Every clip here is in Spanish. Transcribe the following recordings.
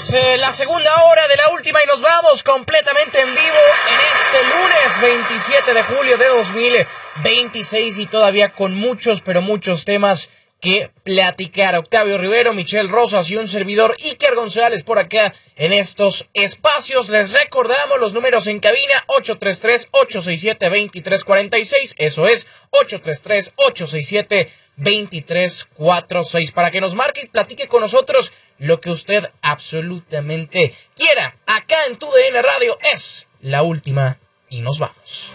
Es la segunda hora de la última y nos vamos completamente en vivo en este lunes 27 de julio de 2026 y todavía con muchos, pero muchos temas que platicar. Octavio Rivero, Michelle Rosas y un servidor Iker González por acá en estos espacios. Les recordamos los números en cabina: 833-867-2346. Eso es 833-867-2346 para que nos marque y platique con nosotros lo que usted absolutamente quiera. Acá en TUDN Radio es la última y nos vamos.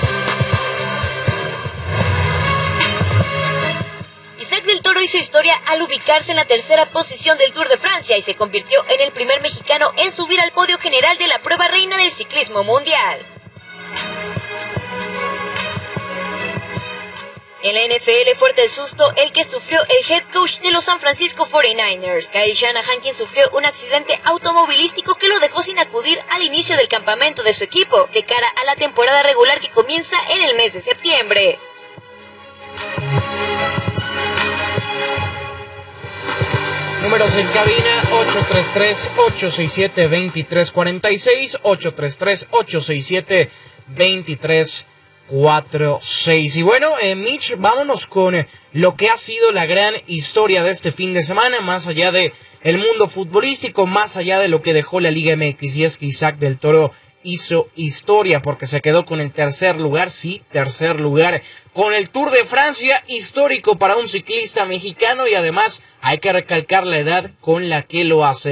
Isaac del Toro hizo historia al ubicarse en la tercera posición del Tour de Francia y se convirtió en el primer mexicano en subir al podio general de la prueba reina del ciclismo mundial. En la NFL, fuerte el susto el que sufrió el head coach de los San Francisco 49ers. Kyle Shanahan, quien sufrió un accidente automovilístico que lo dejó sin acudir al inicio del campamento de su equipo, de cara a la temporada regular que comienza en el mes de septiembre. Números en cabina: 833-867-2346, 833-867-2346. Y bueno, Mitch, vámonos con lo que ha sido la gran historia de este fin de semana, más allá de el mundo futbolístico, más allá de lo que dejó la Liga MX, y es que Isaac del Toro hizo historia porque se quedó con el tercer lugar, con el Tour de Francia, histórico para un ciclista mexicano, y además hay que recalcar la edad con la que lo hace,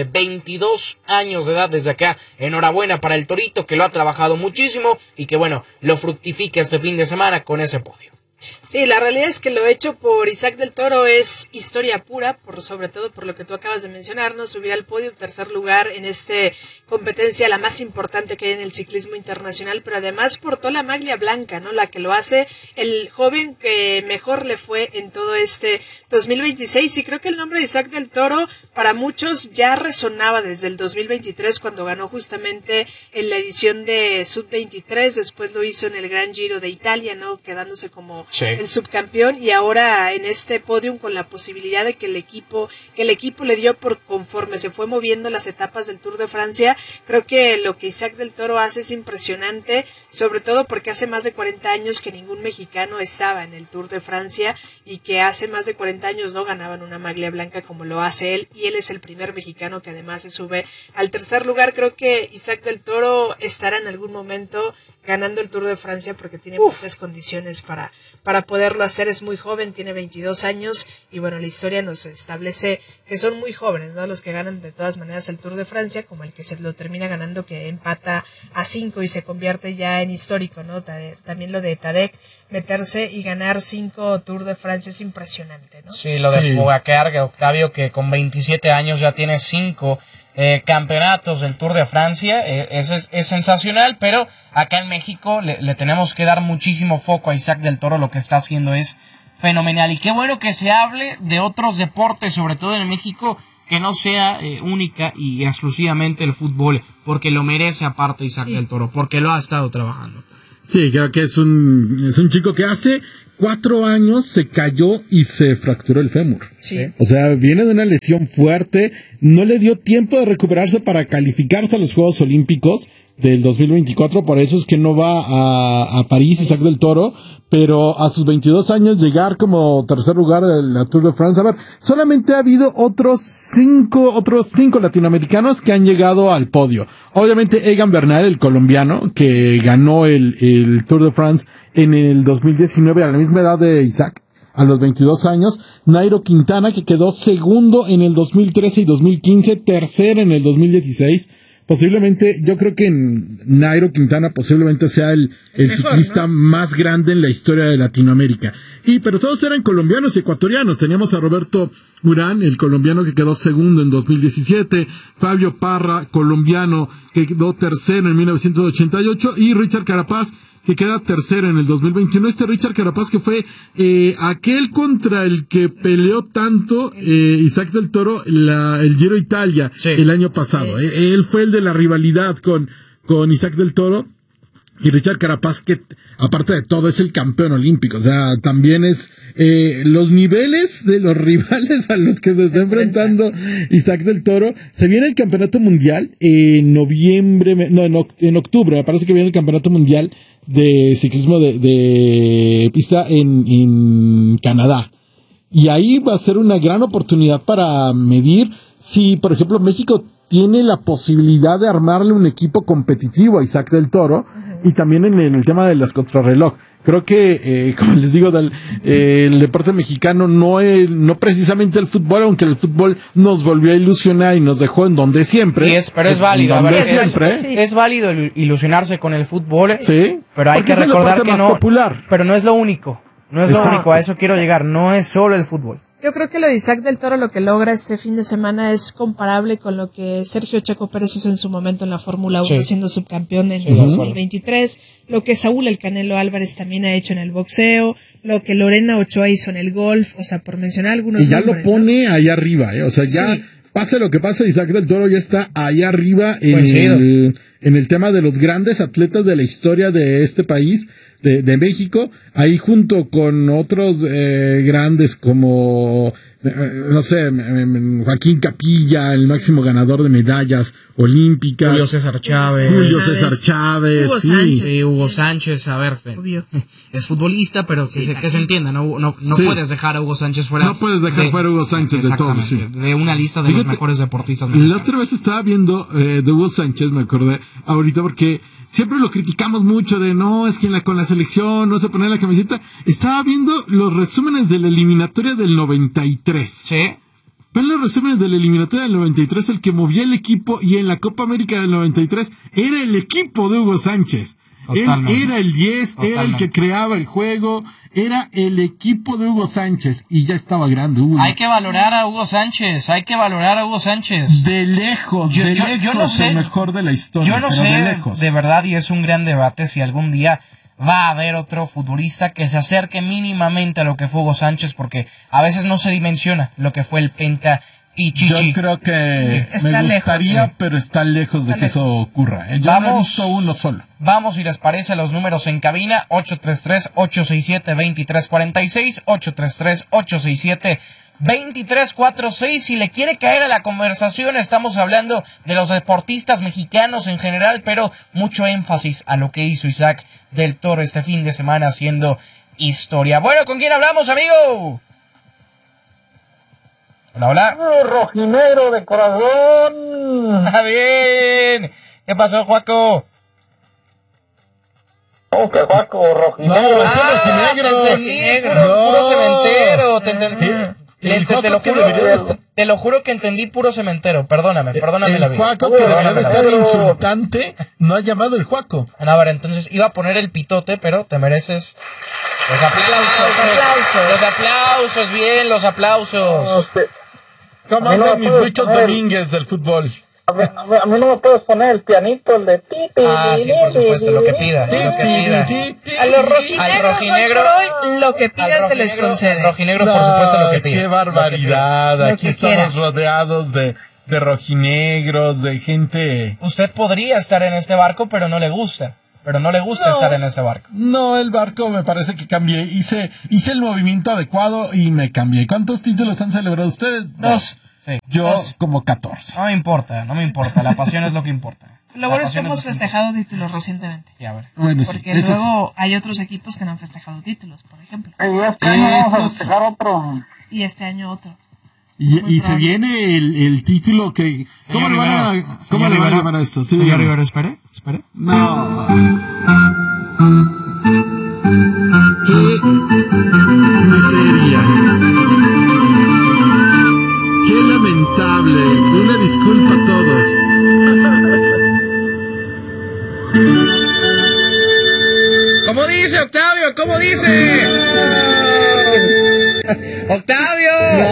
22 años de edad desde acá. Enhorabuena para el Torito, que lo ha trabajado muchísimo y que bueno, lo fructifica este fin de semana con ese podio. Sí, la realidad es que lo hecho por Isaac del Toro es historia pura, sobre todo por lo que tú acabas de mencionar, ¿no? Subir al podio, tercer lugar en esta competencia, la más importante que hay en el ciclismo internacional, pero además portó la maglia blanca, ¿no? La que lo hace el joven que mejor le fue en todo este 2026, y creo que el nombre de Isaac del Toro para muchos ya resonaba desde el 2023 cuando ganó justamente en la edición de Sub-23, después lo hizo en el Gran Giro de Italia, ¿no? Quedándose como el subcampeón, y ahora en este podium con la posibilidad de que el equipo le dio por conforme se fue moviendo las etapas del Tour de Francia. Creo que lo que Isaac del Toro hace es impresionante, sobre todo porque hace más de 40 años que ningún mexicano estaba en el Tour de Francia, y que hace más de 40 años no ganaban una maglia blanca como lo hace él, y él es el primer mexicano que además se sube al tercer lugar. Creo que Isaac del Toro estará en algún momento ganando el Tour de Francia porque tiene muchas condiciones para poderlo hacer. Es muy joven, tiene 22 años, y bueno, la historia nos establece que son muy jóvenes, ¿no? Los que ganan de todas maneras el Tour de Francia, como el que se lo termina ganando, que empata a 5 y se convierte ya en histórico, ¿no? También lo de Tadej, meterse y ganar 5 Tour de Francia es impresionante, ¿no? Sí, lo de Pogacar, Octavio, que con 27 años ya tiene 5 campeonatos del Tour de Francia, es sensacional, pero acá en México le tenemos que dar muchísimo foco a Isaac del Toro. Lo que está haciendo es fenomenal, y qué bueno que se hable de otros deportes, sobre todo en México, que no sea única y exclusivamente el fútbol, porque lo merece aparte Isaac del Toro, porque lo ha estado trabajando. Sí, creo que es un chico que hace 4 años se cayó y se fracturó el fémur. Sí. O sea, viene de una lesión fuerte, no le dio tiempo de recuperarse para calificarse a los Juegos Olímpicos del 2024, por eso es que no va a París Isaac del Toro, pero a sus 22 años llegar como tercer lugar de la Tour de France. A ver, solamente ha habido otros cinco latinoamericanos que han llegado al podio. Obviamente Egan Bernal, el colombiano, que ganó el Tour de France en el 2019 a la misma edad de Isaac, a los 22 años. Nairo Quintana, que quedó segundo en el 2013 y 2015, tercero en el 2016. Posiblemente, yo creo que Nairo Quintana posiblemente sea el mejor, ciclista, ¿no?, más grande en la historia de Latinoamérica. Pero todos eran colombianos y ecuatorianos. Teníamos a Roberto Urán, el colombiano que quedó segundo en 2017, Fabio Parra, colombiano, que quedó tercero en 1988, y Richard Carapaz, que queda tercero en el 2021. Richard Carapaz, que fue aquel contra el que peleó tanto Isaac del Toro el Giro Italia el año pasado. Él fue el de la rivalidad con Isaac del Toro. Y Richard Carapaz, que aparte de todo es el campeón olímpico, o sea, también es los niveles de los rivales a los que se está enfrentando Isaac del Toro. Se viene el campeonato mundial en noviembre, en octubre, me parece que viene el campeonato mundial de ciclismo de pista en Canadá. Y ahí va a ser una gran oportunidad para medir si, por ejemplo, México tiene la posibilidad de armarle un equipo competitivo a Isaac del Toro, y también en el tema de las contrarreloj. Creo que, como les digo, el deporte mexicano no precisamente el fútbol, aunque el fútbol nos volvió a ilusionar y nos dejó en donde siempre. Pero es válido. Es válido ilusionarse con el fútbol. Sí. Pero hay que recordar que no. Popular. Pero no es lo único. No es lo único. A eso quiero llegar. No es solo el fútbol. Yo creo que lo de Isaac del Toro, lo que logra este fin de semana es comparable con lo que Sergio Checo Pérez hizo en su momento en la Fórmula 1, siendo subcampeón en el 2023, lo que Saúl El Canelo Álvarez también ha hecho en el boxeo, lo que Lorena Ochoa hizo en el golf, o sea, por mencionar algunos y ya nombres, lo pone allá arriba, o sea, ya pase lo que pase, Isaac del Toro ya está allá arriba en el tema de los grandes atletas de la historia de este país, de México, ahí junto con otros grandes como, no sé, Joaquín Capilla, el máximo ganador de medallas olímpicas. Julio César Chávez. Hugo Sánchez, a ver, es futbolista, pero que se entienda, no puedes dejar a Hugo Sánchez fuera. No puedes dejar fuera a Hugo Sánchez de todo, de una lista de los mejores deportistas mexicanos. La otra vez estaba viendo de Hugo Sánchez, me acordé ahorita, porque siempre lo criticamos mucho de no, es que con la selección no se pone la camiseta. Estaba viendo los resúmenes de la eliminatoria del 93. Sí. Ven los resúmenes de la eliminatoria del 93, el que movía el equipo, y en la Copa América del 93 era el equipo de Hugo Sánchez. Totalmente. Él era el 10, era el que creaba el juego, era el equipo de Hugo Sánchez, y ya estaba grande. Hay que valorar a Hugo Sánchez, De lejos, yo no sé, el mejor de la historia. Yo no sé, de verdad, y es un gran debate, si algún día va a haber otro futbolista que se acerque mínimamente a lo que fue Hugo Sánchez, porque a veces no se dimensiona lo que fue el Penta Pichichi. Yo creo que me gustaría, pero está lejos de que eso ocurra. Yo no he visto uno solo. Vamos, si les parece, los números en cabina: 833-867-2346, 833-867-2346. Si le quiere caer a la conversación, estamos hablando de los deportistas mexicanos en general, pero mucho énfasis a lo que hizo Isaac del Toro este fin de semana haciendo historia. Bueno, ¿con quién hablamos, amigo? Hola. Rojinegro de corazón. Bien. ¿Qué pasó, Juaco? ¿Cómo que Juaco? Rojinegro. No, es rojinegro. Puro cementero. Te lo juro que entendí puro cementero. Perdóname la vida. El Juaco, que debería de ser insultante, no ha llamado el Juaco. A ver, entonces iba a poner el pitote, pero te mereces los aplausos, bien, los aplausos. ¿Cómo andan mis bichos Domínguez del fútbol? A mí no me puedes poner el pianito, el de ti. Sí, por supuesto, lo que pida. A los rojinegros hoy lo que pidan se les concede. Rojinegro, por supuesto, lo que pida. ¡Qué barbaridad! Aquí estamos rodeados de rojinegros, de gente. Usted podría estar en este barco, pero no le gusta. Estar en este barco. No, el barco me parece que cambié. Hice el movimiento adecuado y me cambié. ¿Cuántos títulos han celebrado ustedes? 2. Sí, yo 2. Como 14. No me importa. La pasión es lo que importa. Lo bueno es que hemos festejado títulos recientemente. A ver. Bueno, porque luego hay otros equipos que no han festejado títulos, por ejemplo. Y este año vamos a festejar otro. Y este año otro. Y se viene el título que... ¿Cómo le van a llamar a esto? ¿Sí? Señor Rivera, espere. No. ¡Qué miseria! ¡Qué lamentable! Una disculpa a todos. ¿Cómo dice, Octavio? ¿Cómo dice? ¡Octavio!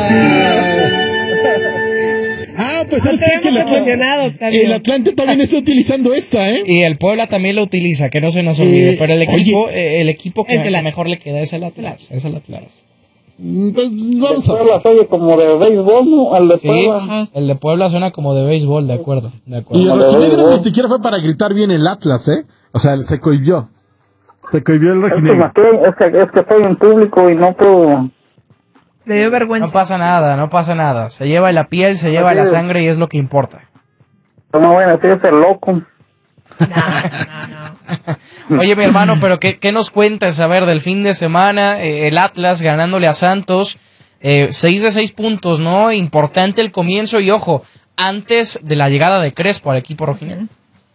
Pues no te hemos emocionado, Octavio. El Atlante también está utilizando esta, ¿eh? Y el Puebla también lo utiliza, que no se nos olvide. Pero el equipo que mejor le queda es el Atlas. Pues vamos a ver. Puebla oye como de béisbol, ¿no? El de Puebla. El de Puebla suena como de béisbol, de acuerdo. Y el rojinegro ni siquiera fue para gritar bien el Atlas, ¿eh? O sea, se cohibió el rojinegro. Es que estoy en público y no puedo... Le dio vergüenza. No pasa nada. Se lleva la piel, se lleva la sangre y es lo que importa. No voy a decir ese loco. No. Oye, mi hermano, pero ¿qué nos cuentas, a ver, del fin de semana? El Atlas ganándole a Santos, 6 de 6 puntos, ¿no? Importante el comienzo y, ojo, antes de la llegada de Crespo al equipo rojinegro.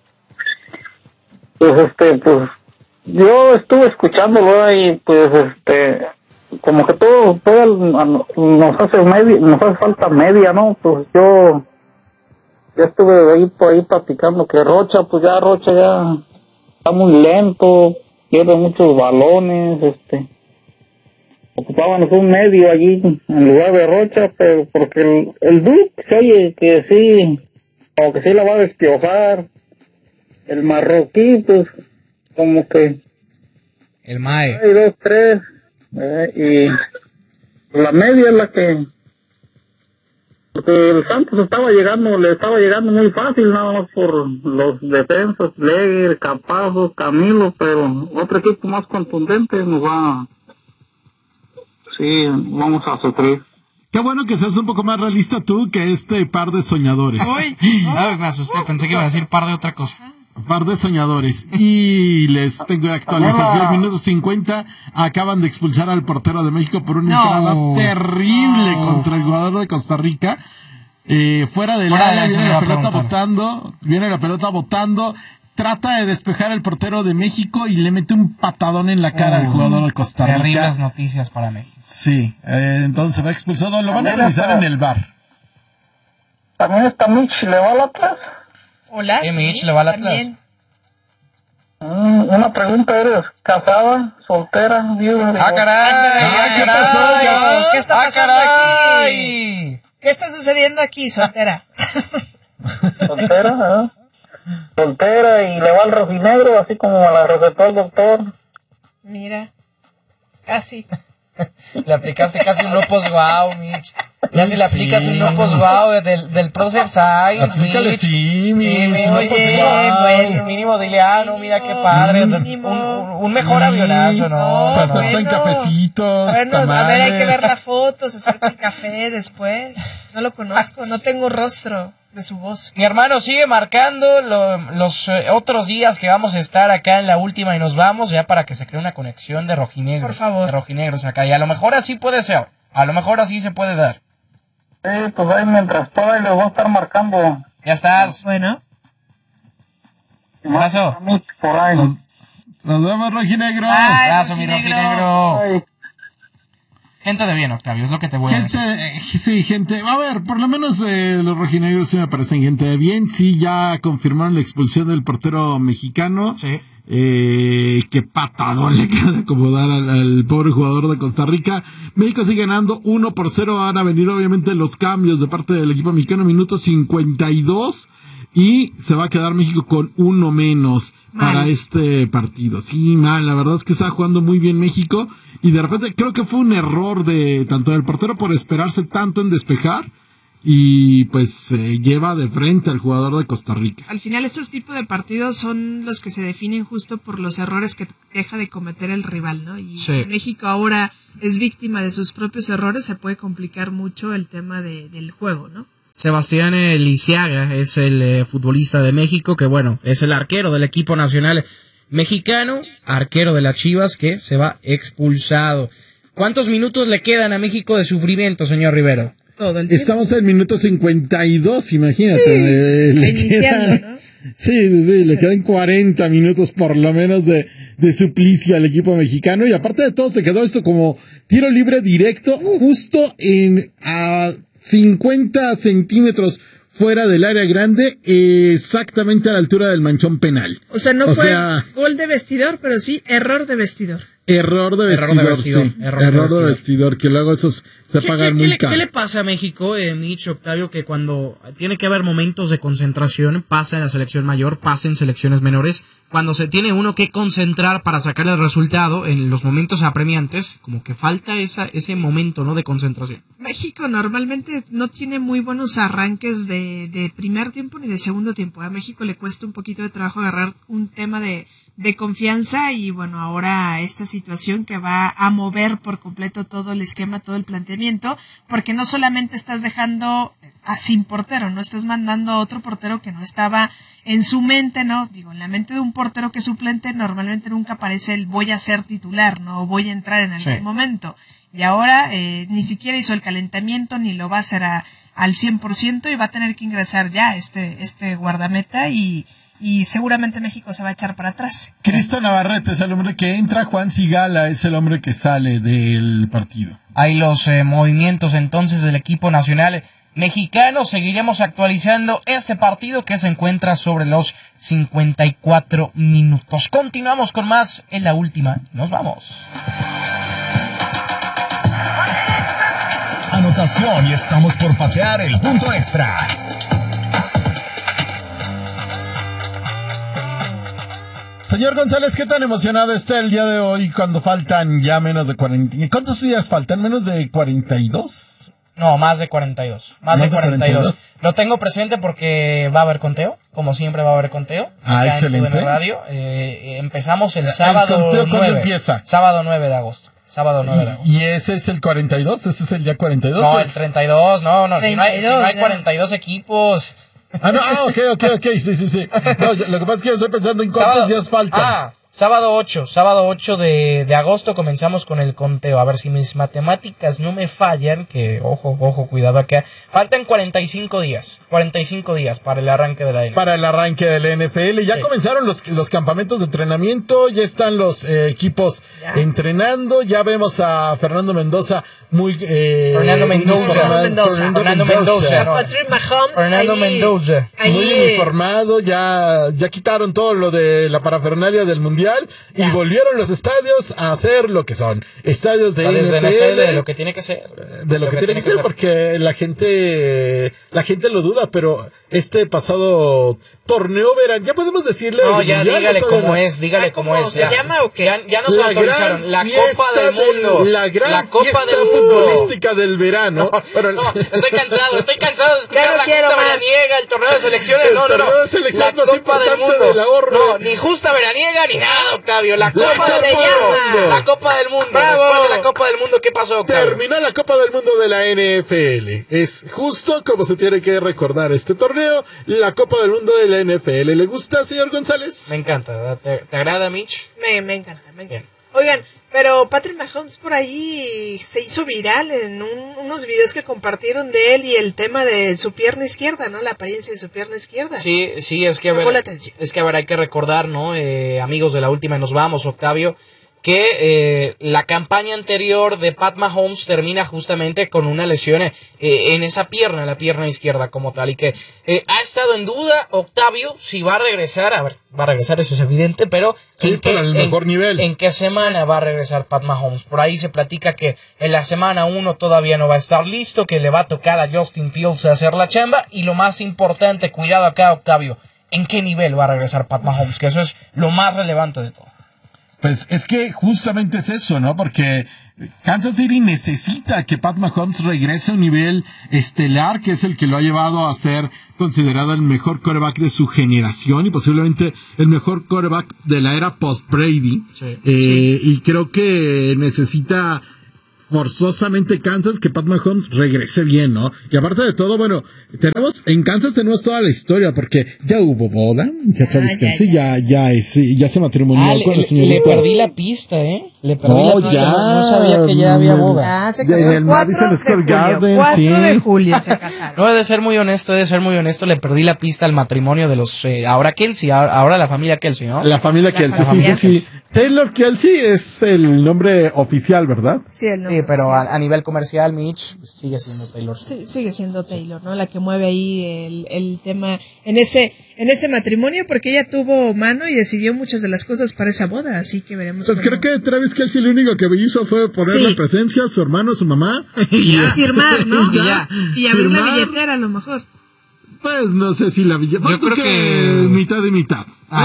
Pues yo estuve escuchándolo y pues como que todo nos hace falta media, ¿no? Pues yo estuve ahí platicando que Rocha ya está muy lento, pierde muchos balones, ocupábamos un medio allí en lugar de Rocha, pero porque el Duke se oye que sí, o que sí la va a despiojar, el marroquí, pues, como que El Mae. hay 2, 3, y la media es la que, porque el Santos le estaba llegando muy fácil, nada más por los defensas, Leger, Campazos, Camilo, pero otro equipo más contundente vamos a sufrir. Qué bueno que seas un poco más realista tú que este par de soñadores. Ay, me asusté, pensé que iba a decir par de otra cosa. Par de soñadores. Y les tengo la actualización. Minuto 50. Acaban de expulsar al portero de México por una entrada terrible contra el jugador de Costa Rica. Fuera del área, viene la pelota botando. Trata de despejar el portero de México y le mete un patadón en la cara al jugador de Costa Rica. Terribles noticias para México. Sí, entonces va expulsado. Lo van a revisar en el VAR. ¿También está Mitch le va al Atlas? Hola, Mitch le va al Atlas. Una pregunta, ¿eres casada, soltera, viuda? ¿Qué pasó? ¿Qué está pasando aquí? ¿Qué está sucediendo aquí, soltera? Soltera, soltera y le va al rojinegro, así como la recetó el doctor. Mira, casi. Le aplicaste casi un lupus wow, Mitch. Ya si le aplicas un lupus wow del Procer Science, aplícale, Mitch. sí, Mitch. Bueno, mínimo dile, mira qué padre. Un mejor avionazo, ¿no? Para hacerte en cafecitos, bueno, a ver, hay que ver las fotos, hacerte el café después. No lo conozco, no tengo rostro de su voz. Mi hermano sigue marcando los otros días que vamos a estar acá en la última y nos vamos ya para que se cree una conexión de rojinegros. Por favor. De rojinegros acá. Y a lo mejor así puede ser. A lo mejor así se puede dar. Sí, pues ahí mientras pueda les voy a estar marcando. Ya estás. Bueno. Abrazo. Por ahí. Nos vemos, rojinegro. Abrazo, mi rojinegro. Ay. Gente de bien, Octavio, es lo que te voy a decir. Sí, gente. A ver, por lo menos los rojinegros sí me parecen gente de bien. Sí, ya confirmaron la expulsión del portero mexicano. Sí. Qué patadón le acaba de acomodar al pobre jugador de Costa Rica. México sigue ganando 1-0. Van a venir obviamente los cambios de parte del equipo mexicano. Minuto 52. Y se va a quedar México con uno menos para este partido. Sí, mal. La verdad es que está jugando muy bien México. Y de repente creo que fue un error de tanto del portero por esperarse tanto en despejar. Y pues se lleva de frente al jugador de Costa Rica. Al final estos tipos de partidos son los que se definen justo por los errores que deja de cometer el rival, ¿no? Y si México ahora es víctima de sus propios errores, se puede complicar mucho el tema del juego, ¿no? Sebastián Lisiaga es el futbolista de México, que bueno, es el arquero del equipo nacional mexicano, arquero de las Chivas, que se va expulsado. ¿Cuántos minutos le quedan a México de sufrimiento, señor Rivero? Todo el tiempo. Estamos en el minuto 52, imagínate. Le quedan, ¿no? Sí, le quedan 40 minutos por lo menos de suplicio al equipo mexicano. Y aparte de todo, se quedó esto como tiro libre directo, justo a 50 centímetros fuera del área grande, exactamente a la altura del manchón penal. O sea, no fue gol de vestidor, pero sí error de vestidor. Error de vestidor, que luego esos se pagan muy caro. ¿Qué le pasa a México, Mitch, Octavio, que cuando tiene que haber momentos de concentración, pasa en la selección mayor, pasa en selecciones menores, cuando se tiene uno que concentrar para sacar el resultado en los momentos apremiantes, como que falta ese momento, ¿no?, de concentración? México normalmente no tiene muy buenos arranques de primer tiempo ni de segundo tiempo. A México le cuesta un poquito de trabajo agarrar un tema de confianza y bueno, ahora esta situación que va a mover por completo todo el esquema, todo el planteamiento, porque no solamente estás dejando sin portero, no estás mandando a otro portero que no estaba en su mente, ¿no? Digo, en la mente de un portero que es suplente normalmente nunca aparece el voy a ser titular, ¿no? O voy a entrar en algún momento. Y ahora ni siquiera hizo el calentamiento ni lo va a hacer al 100% y va a tener que ingresar ya este guardameta y seguramente México se va a echar para atrás. Cristo Navarrete es el hombre que entra, Juan Sigala es el hombre que sale del partido. Hay los movimientos entonces del equipo nacional mexicano. Seguiremos actualizando este partido que se encuentra sobre los 54 minutos. Continuamos con más en la última. Nos vamos. Anotación y estamos por patear el punto extra. Señor González, ¿qué tan emocionado está el día de hoy cuando faltan ya menos de 40? ¿Cuántos días faltan? ¿Menos de 42? No, más de 42. Más de 42. Lo tengo presente porque va a haber conteo. Como siempre va a haber conteo. Excelente. En radio. Empezamos el sábado ¿El conteo 9. cuándo empieza? Sábado 9 de agosto. ¿Y ese es el 42? ¿Ese es el día 42? No, el 32. No. 32, si no hay 42 equipos... ok, sí. No, lo que pasa es que yo estoy pensando en cuántos días faltan. Sábado 8 de agosto comenzamos con el conteo. A ver si mis matemáticas no me fallan, que ojo, cuidado acá. Faltan 45 días para el arranque de la NFL. Para el arranque de la NFL. Ya comenzaron los campamentos de entrenamiento, ya están los equipos entrenando, ya vemos a Fernando Mendoza Fernando Mendoza. Patrick Mahomes. Fernando Mendoza. Muy informado, ya quitaron todo lo de la parafernalia del Mundial y volvieron los estadios a hacer lo que son. Estadios de NFL, de lo que tiene que ser. De lo que tiene que ser, porque la gente lo duda, pero este pasado torneo verán, ya podemos decirle. No, ya dígale cómo es. ¿Se llama o qué? Ya nos autorizaron. La Copa del Mundo. La gran Copa fiesta del Mundo futbolística del verano. No, estoy cansado de escuchar la justa veraniega, el torneo de selecciones. El torneo de selecciones la más Copa del importante Mundo. del ahorro. No, ni justa veraniega ni nada, Octavio. La Copa del Mundo. La Copa del Mundo. Bravo. Después de la Copa del Mundo, ¿qué pasó, Octavio? Terminó la Copa del Mundo de la NFL. Es justo como se tiene que recordar este torneo, la Copa del Mundo de la NFL. ¿Le gusta, señor González? Me encanta. ¿Te agrada, Mitch? Me encanta. Oigan, pero Patrick Mahomes por ahí se hizo viral en unos videos que compartieron de él y el tema de su pierna izquierda, ¿no? La apariencia de su pierna izquierda. Sí, es que a ver, hay que recordar, ¿no? Amigos de la última y nos vamos, Octavio, que la campaña anterior de Pat Mahomes termina justamente con una lesión en esa pierna, la pierna izquierda como tal, y que ha estado en duda, Octavio, si va a regresar, eso es evidente, pero sí, para el mejor nivel. ¿En qué semana va a regresar Pat Mahomes? Por ahí se platica que en la semana 1 todavía no va a estar listo, que le va a tocar a Justin Fields hacer la chamba, y lo más importante, cuidado acá, Octavio, ¿en qué nivel va a regresar Pat Mahomes? Que eso es lo más relevante de todo. Pues es que justamente es eso, ¿no? Porque Kansas City necesita que Pat Mahomes regrese a un nivel estelar, que es el que lo ha llevado a ser considerado el mejor quarterback de su generación y posiblemente el mejor quarterback de la era post-Brady. Sí. Y creo que necesita forzosamente Kansas que Pat Mahomes regrese bien, ¿no? Y aparte de todo, bueno, en Kansas tenemos toda la historia, porque ya hubo boda, ya Travis Kelce ya se matrimonió con el señorito. Le perdí la pista, Le perdí la pista. Ya, no sabía que ya había boda. Se casó en el Madison Square Garden. 4 de julio se casaron. No, he de ser muy honesto, le perdí la pista al matrimonio de los, ahora Kelce, ahora la familia Kelce, ¿no? La familia Kelce, sí. Taylor Kelsey es el nombre oficial, ¿verdad? Sí, el nombre Sí, pero oficial. a nivel comercial, Mitch, pues, sigue siendo Taylor. Sí, sigue siendo Taylor, ¿no? La que mueve ahí el tema en ese matrimonio, porque ella tuvo mano y decidió muchas de las cosas para esa boda, así que veremos. Pues creo que Travis Kelsey lo único que hizo fue ponerle presencia a su hermano, a su mamá. Y firmar, ¿no? Y abrir Firmar. la billetera a lo mejor. Pues no sé si la billetera. Yo creo que mitad y mitad.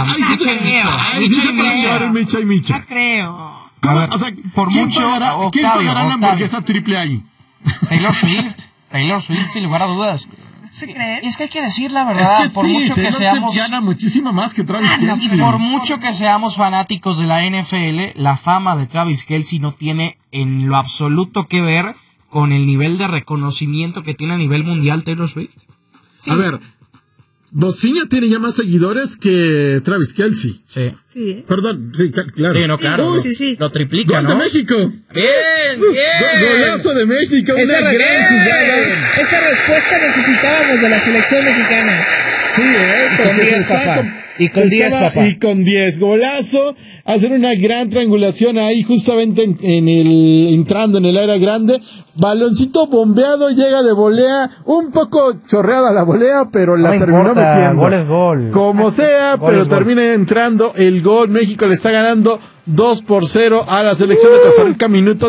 Micha y Micha. No creo. ¿Cómo? O sea, por ¿quién mucho, pagará, ¿quién Octavio, pagará la Octavio. hamburguesa triple ahí? Taylor Swift, sin lugar a dudas. ¿Se cree? Es que hay que decir la verdad, Es que por sí, mucho que Taylor seamos... Swift gana muchísimo más que Travis Kelsey. Por mucho que seamos fanáticos de la NFL, la fama de Travis Kelsey no tiene en lo absoluto que ver con el nivel de reconocimiento que tiene a nivel mundial Taylor Swift. Sí. A ver, Bociña tiene ya más seguidores que Travis Kelsey. Sí. Perdón, sí, claro. Sí, no, claro. Sí. Lo triplica, ¡Gol ¿no? de México! Bien. ¡Golazo de México! Esa ¡Una gran jugada! respuesta necesitábamos de la selección mexicana. Sí, Con 10, papá. Y con 10, papá. Y con 10. Golazo. Hacer una gran triangulación ahí justamente entrando en el área grande. Baloncito bombeado, llega de volea. Un poco chorreada la volea, pero la terminó metiendo. Gol es gol. Como sea, Gol pero es gol. termina entrando el gol. México le está ganando 2-0 a la selección de Costa Rica. Minuto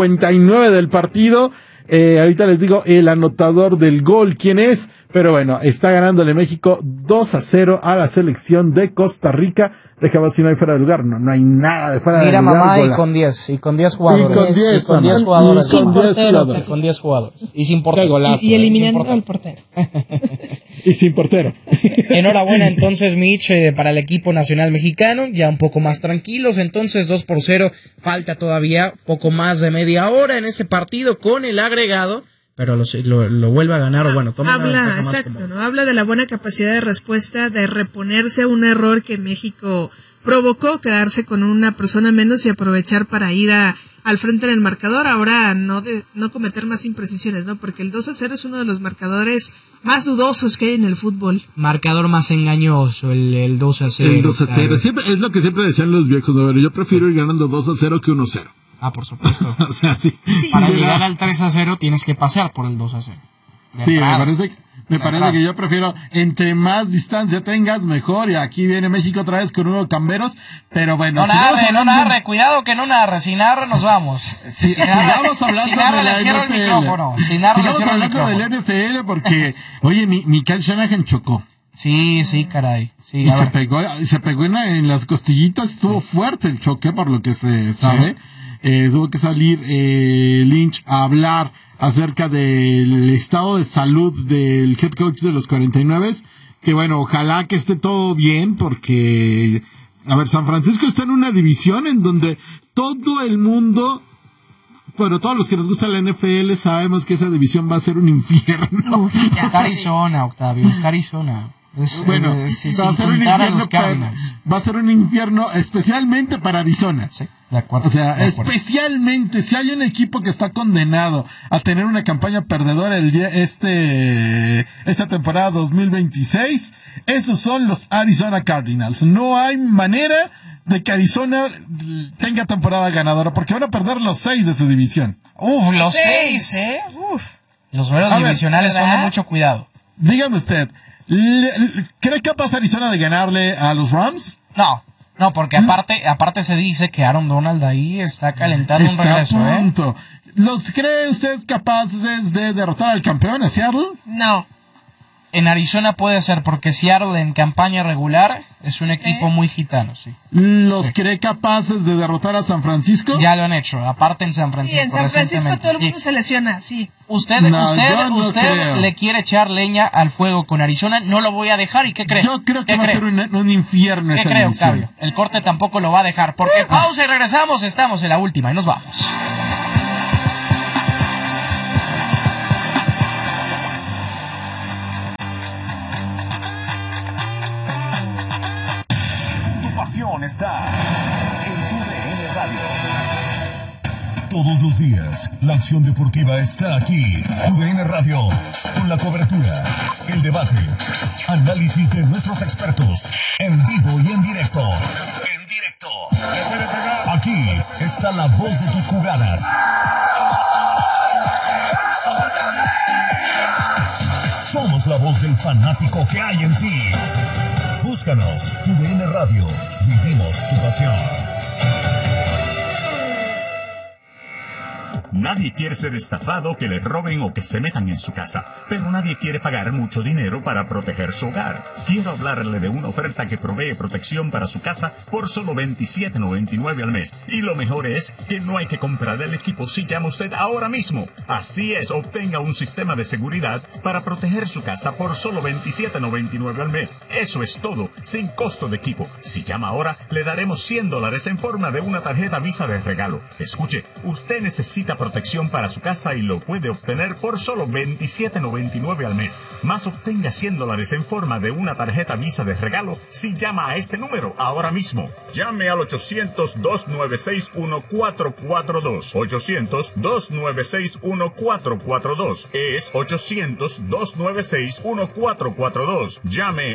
59 del partido. Ahorita les digo el anotador del gol, quién es. Pero bueno, está ganándole México 2-0 a la selección de Costa Rica. Déjame si no hay fuera de lugar. No hay nada de fuera de lugar. Mira, mamá, Golazo. y con 10 jugadores. Y con 10 jugadores. Sin portero. Y con 10 jugadores. Y sin portero. Qué golazo. Y eliminando al portero. Y sin portero. Enhorabuena entonces, Mitch, para el equipo nacional mexicano, ya un poco más tranquilos, entonces 2-0, falta todavía poco más de media hora en ese partido con el agregado, pero lo vuelve a ganar, o bueno, toma una ventaja más Exacto, cómoda. ¿no? Habla de la buena capacidad de respuesta, de reponerse a un error que México provocó, quedarse con una persona menos y aprovechar para ir al frente en el marcador, ahora no cometer más imprecisiones, ¿no? Porque el 2-0 es uno de los marcadores más dudosos que hay en el fútbol. Marcador más engañoso, el 2-0. El 2-0. Siempre, es lo que siempre decían los viejos, ¿no? Yo prefiero ir ganando 2-0 que 1-0. Ah, por supuesto. O sea, sí. Para Sí, llegar al 3-0 tienes que pasear por el 2-0. Sí, me parece que yo prefiero, entre más distancia tengas, mejor. Y aquí viene México otra vez con unos camberos. Pero bueno, No narre, cuidado que no narre. Si narra, nos vamos. Sigamos hablando Si narra, de la le cierro NFL. el micrófono. Si narra, le Sigamos cierro el hablando del micrófono. NFL porque, oye, Mikael Shanahan chocó. Sí, caray. Sí, Y a se ver. pegó en las costillitas. Estuvo fuerte el choque, por lo que se sabe. Tuvo que salir Lynch a hablar acerca del estado de salud del head coach de los 49, que bueno, ojalá que esté todo bien, porque, a ver, San Francisco está en una división en donde todo el mundo, bueno, todos los que nos gusta la NFL sabemos que esa división va a ser un infierno. Está Arizona, Octavio, está Arizona. Bueno, va a ser un infierno, va a ser un infierno especialmente para Arizona. Sí, de acuerdo. O sea, de acuerdo. especialmente si hay un equipo que está condenado a tener una campaña perdedora esta temporada 2026, esos son los Arizona Cardinals. No hay manera de que Arizona tenga temporada ganadora porque van a perder los 6 de su división. Uf, los 6, Los duelos divisionales son de mucho cuidado. Dígame usted, ¿cree capaz Arizona de ganarle a los Rams? No, porque aparte se dice que Aaron Donald ahí está calentando un regreso, a punto. ¿Los cree usted capaces de derrotar al campeón, a Seattle? No. En Arizona puede ser, porque Seattle en campaña regular es un equipo muy gitano, sí. ¿Los cree capaces de derrotar a San Francisco? Ya lo han hecho, aparte en San Francisco. Sí, en San Francisco recientemente. todo el mundo se lesiona, sí. Usted creo. le quiere echar leña al fuego con Arizona, no lo voy a dejar, ¿y qué cree? Yo creo que ¿Qué va cree? a ser un infierno ¿Qué esa cree, división. Octavio? El corte tampoco lo va a dejar, porque pausa y regresamos, estamos en la última y nos vamos. Tu pasión está en TUDN Radio. Todos los días, la acción deportiva está aquí. TUDN Radio, con la cobertura, el debate, análisis de nuestros expertos, en vivo y en directo. En directo. Aquí está la voz de tus jugadas. Somos la voz del fanático que hay en ti. Búscanos, TUDN Radio. Vivimos tu pasión. Nadie quiere ser estafado, que le roben o que se metan en su casa, pero nadie quiere pagar mucho dinero para proteger su hogar. Quiero hablarle de una oferta que provee protección para su casa por solo $27.99 al mes. Y lo mejor es que no hay que comprar el equipo si llama usted ahora mismo. Así es, obtenga un sistema de seguridad para proteger su casa por solo $27.99 al mes. Eso es todo, sin costo de equipo. Si llama ahora, le daremos $100 en forma de una tarjeta Visa de regalo. Escuche, usted necesita protección para su casa y lo puede obtener por solo $27.99 al mes. Más obtenga $100 en forma de una tarjeta Visa de regalo si llama a este número ahora mismo. Llame al 800-296-1442. 800-296-1442. Es 800-296-1442. Llame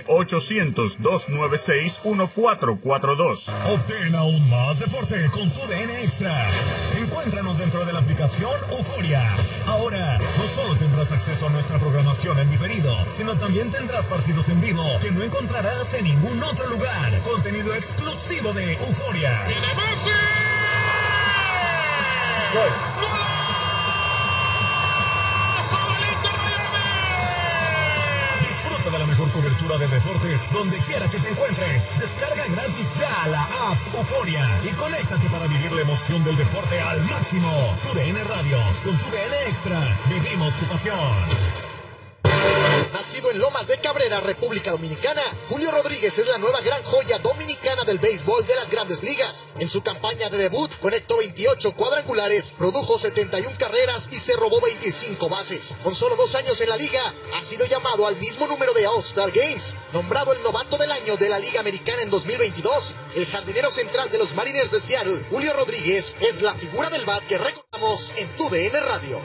800-296-1442. Obtén aún más deporte con TUDN Extra. Encuéntranos dentro de la aplicación Euforia. Ahora, no solo tendrás acceso a nuestra programación en diferido, sino también tendrás partidos en vivo que no encontrarás en ningún otro lugar. Contenido exclusivo de Euforia. Disfruta de la mejor cobertura de deportes donde quiera que te encuentres. Descarga gratis ya la app Euforia y conéctate para vivir la emoción del deporte al máximo. TUDN Radio, con TUDN Extra, vivimos tu pasión. Nacido en Lomas de Cabrera, República Dominicana, Julio Rodríguez es la nueva gran joya dominicana del béisbol de las Grandes Ligas. En su campaña de debut, conectó 28 cuadrangulares, produjo 71 carreras y se robó 25 bases. Con solo 2 años en la liga, ha sido llamado al mismo número de All-Star Games. Nombrado el novato del año de la Liga Americana en 2022, el jardinero central de los Mariners de Seattle, Julio Rodríguez, es la figura del bat que recordamos en TUDN Radio.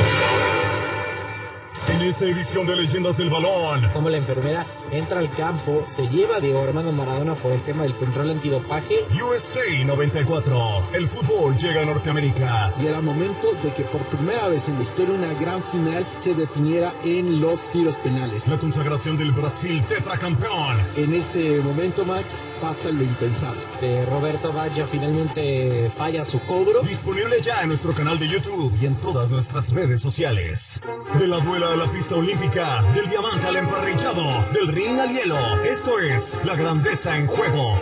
En esta edición de Leyendas del Balón, como la enfermera entra al campo, se lleva a Diego Armando Maradona por el tema del control antidopaje. USA 94, el fútbol llega a Norteamérica. Y era momento de que por primera vez en la historia una gran final se definiera en los tiros penales. La consagración del Brasil tetracampeón. En ese momento, Max, pasa lo impensable. Roberto Baggio finalmente falla su cobro. Disponible ya en nuestro canal de YouTube y en todas nuestras redes sociales. De la duela a la pista olímpica, del diamante al emparrillado, del ring al hielo. Esto es la grandeza en juego,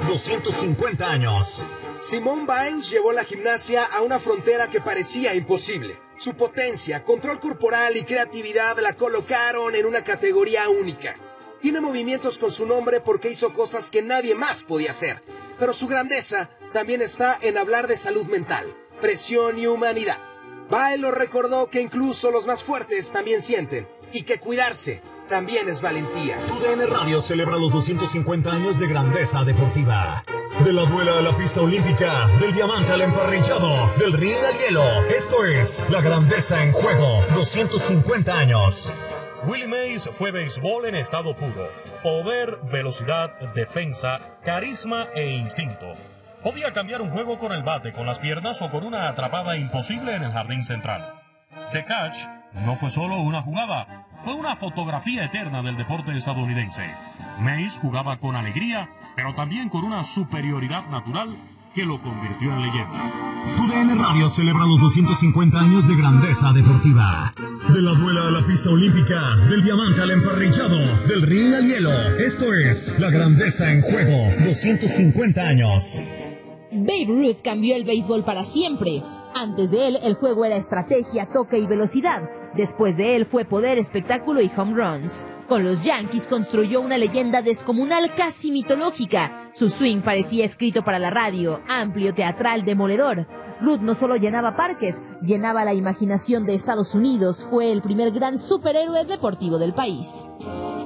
250 años. Simone Biles llevó la gimnasia a una frontera que parecía imposible. Su potencia, control corporal y creatividad la colocaron en una categoría única. Tiene movimientos con su nombre porque hizo cosas que nadie más podía hacer. Pero su grandeza también está en hablar de salud mental, presión y humanidad. Biles lo recordó que incluso los más fuertes también sienten y que cuidarse también es valentía. TUDN Radio celebra los 250 años de grandeza deportiva. De la duela a la pista olímpica, del diamante al emparrillado, del ring al hielo. Esto es la grandeza en juego, 250 años. Willie Mays fue béisbol en estado puro. Poder, velocidad, defensa, carisma e instinto. Podía cambiar un juego con el bate, con las piernas o con una atrapada imposible en el jardín central. The Catch no fue solo una jugada, fue una fotografía eterna del deporte estadounidense. Mays jugaba con alegría, pero también con una superioridad natural que lo convirtió en leyenda. TUDN Radio celebra los 250 años de grandeza deportiva. De la duela a la pista olímpica, del diamante al emparrillado, del ring al hielo. Esto es la grandeza en juego, 250 años. Babe Ruth cambió el béisbol para siempre. Antes de él, el juego era estrategia, toque y velocidad. Después de él fue poder, espectáculo y home runs. Con los Yankees construyó una leyenda descomunal, casi mitológica. Su swing parecía escrito para la radio, amplio, teatral, demoledor. Ruth no solo llenaba parques, llenaba la imaginación de Estados Unidos. Fue el primer gran superhéroe deportivo del país.